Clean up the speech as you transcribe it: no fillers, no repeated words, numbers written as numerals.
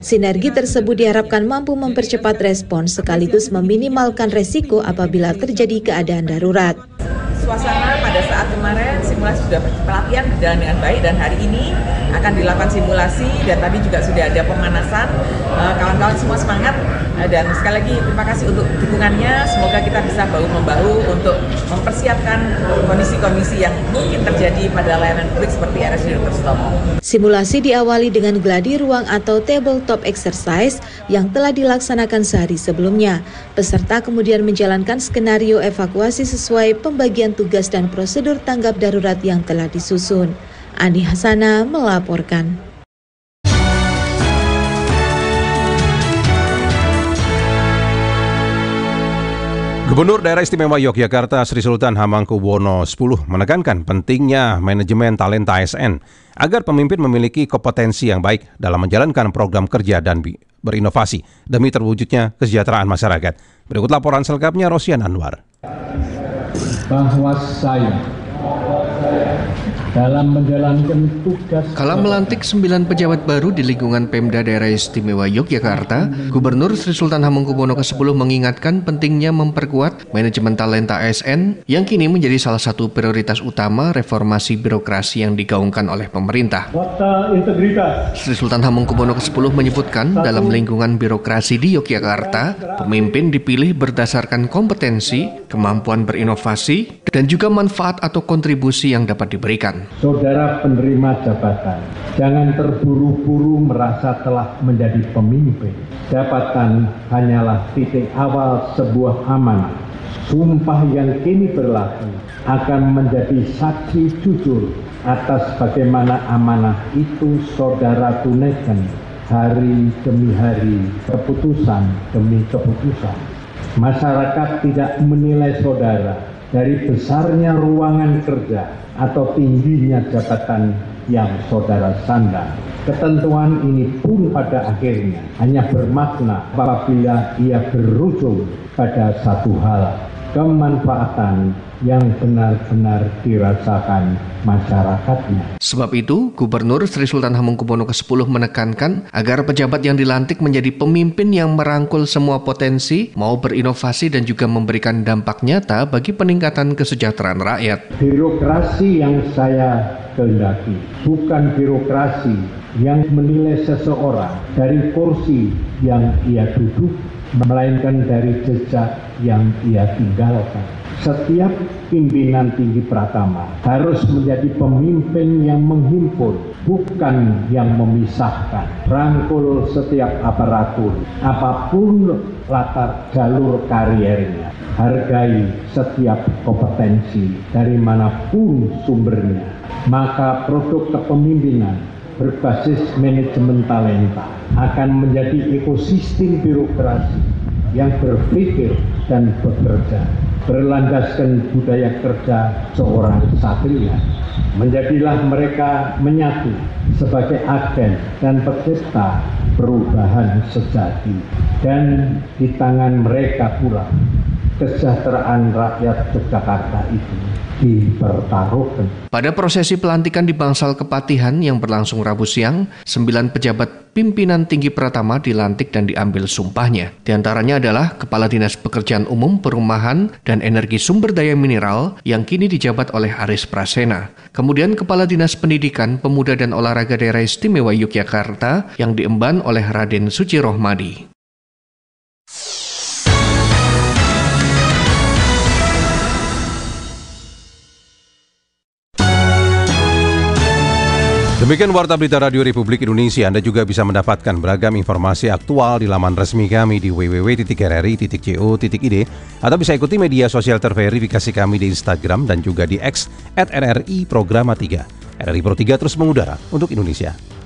Sinergi tersebut diharapkan mampu mempercepat respons sekaligus meminimalkan resiko apabila terjadi keadaan darurat. Suasana pada saat kemarin simulasi sudah pelatihan berjalan dengan baik dan hari ini akan dilakukan simulasi dan tadi juga sudah ada pemanasan. Kawan-kawan semua semangat dan sekali lagi terima kasih untuk dukungannya. Semoga kita bisa bahu-membahu untuk mempersiapkan kondisi-kondisi yang mungkin terjadi pada layanan publik seperti RSUD Dr. Sutomo. Simulasi diawali dengan gladi ruang atau tabletop exercise yang telah dilaksanakan sehari sebelumnya. Peserta kemudian menjalankan skenario evakuasi sesuai pembagian tugas dan prosedur tanggap darurat yang telah disusun. Ani Hasana melaporkan. Gubernur Daerah Istimewa Yogyakarta Sri Sultan Hamengkubuwono X menekankan pentingnya manajemen talenta ASN agar pemimpin memiliki kompetensi yang baik dalam menjalankan program kerja dan berinovasi demi terwujudnya kesejahteraan masyarakat. Berikut laporan selengkapnya Rosian Anwar. Bahwa saya dalam menjalankan tugas. Kala melantik 9 pejabat baru di lingkungan Pemda Daerah Istimewa Yogyakarta, Gubernur Sri Sultan Hamengkubuwono X mengingatkan pentingnya memperkuat manajemen talenta ASN yang kini menjadi salah satu prioritas utama reformasi birokrasi yang digaungkan oleh pemerintah. Fakta integritas. Sri Sultan Hamengkubuwono X menyebutkan dalam lingkungan birokrasi di Yogyakarta, pemimpin dipilih berdasarkan kompetensi, kemampuan berinovasi, dan juga manfaat atau kontribusi yang dapat diberikan. Saudara penerima jabatan, jangan terburu-buru merasa telah menjadi pemimpin. Jabatan hanyalah titik awal sebuah amanah. Sumpah yang kini berlaku akan menjadi saksi jujur atas bagaimana amanah itu saudara tunaikan hari demi hari, keputusan demi keputusan. Masyarakat tidak menilai saudara dari besarnya ruangan kerja atau tingginya jabatan yang saudara sandang. Ketentuan ini pun pada akhirnya hanya bermakna apabila ia berujung pada satu hal, kemanfaatan yang benar-benar dirasakan masyarakatnya. Sebab itu, Gubernur Sri Sultan Hamengkubuwono X menekankan agar pejabat yang dilantik menjadi pemimpin yang merangkul semua potensi, mau berinovasi dan juga memberikan dampak nyata bagi peningkatan kesejahteraan rakyat. Birokrasi yang saya kehendaki bukan birokrasi yang menilai seseorang dari kursi yang ia duduk, melainkan dari jejak yang ia tinggalkan. Setiap pimpinan tinggi Pratama harus menjadi pemimpin yang menghimpun, bukan yang memisahkan. Rangkul setiap aparatur, apapun latar jalur kariernya. Hargai setiap kompetensi dari manapun sumbernya. Maka produk kepemimpinan berbasis manajemen talenta akan menjadi ekosistem birokrasi yang berpikir dan bekerja berlandaskan budaya kerja seorang satria. Menjadilah mereka menyatu sebagai agen dan pencipta perubahan sejati, dan di tangan mereka pula kesejahteraan rakyat Yogyakarta itu dipertaruhkan. Pada prosesi pelantikan di Bangsal Kepatihan yang berlangsung Rabu siang, 9 pejabat pimpinan tinggi Pratama dilantik dan diambil sumpahnya. Di antaranya adalah Kepala Dinas Pekerjaan Umum, Perumahan, dan Energi Sumber Daya Mineral yang kini dijabat oleh Aris Prasena. Kemudian Kepala Dinas Pendidikan, Pemuda dan Olahraga Daerah Istimewa Yogyakarta yang diemban oleh Raden Suci Rohmadi. Demikian Warta Berita Radio Republik Indonesia. Anda juga bisa mendapatkan beragam informasi aktual di laman resmi kami di www.rri.co.id atau bisa ikuti media sosial terverifikasi kami di Instagram dan juga di X @RRI Programa 3. RRI Pro 3 terus mengudara untuk Indonesia.